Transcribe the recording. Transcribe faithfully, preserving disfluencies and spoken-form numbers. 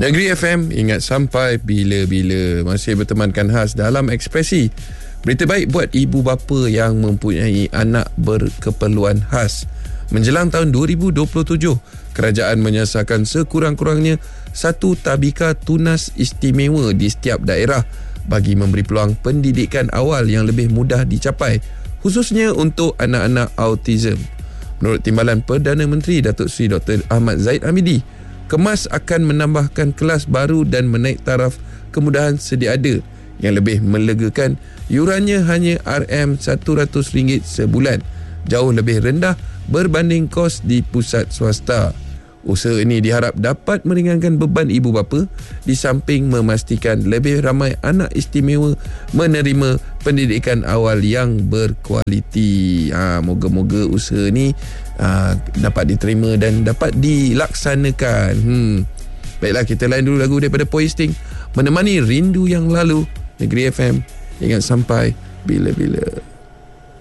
Negeri F M, ingat sampai bila-bila. Masih bertemankan khas dalam Ekspresi. Berita baik buat ibu bapa yang mempunyai anak berkeperluan khas. Menjelang tahun dua ribu dua puluh tujuh, kerajaan menyasarkan sekurang-kurangnya satu tabika tunas istimewa di setiap daerah bagi memberi peluang pendidikan awal yang lebih mudah dicapai, khususnya untuk anak-anak autism. Menurut Timbalan Perdana Menteri Datuk Seri Doktor Ahmad Zahid Hamidi, Kemas akan menambahkan kelas baru dan menaik taraf kemudahan sedia ada yang lebih melegakan. Yurannya hanya R M seratus ringgit sebulan, jauh lebih rendah berbanding kos di pusat swasta. Usaha ini diharap dapat meringankan beban ibu bapa di samping memastikan lebih ramai anak istimewa menerima pendidikan awal yang berkualiti. Ha, moga-moga usaha ni ha, dapat diterima dan dapat dilaksanakan. Hmm. Baiklah, kita lain dulu lagu daripada Poisting, menemani rindu yang lalu. Negeri F M, ingat sampai bila-bila.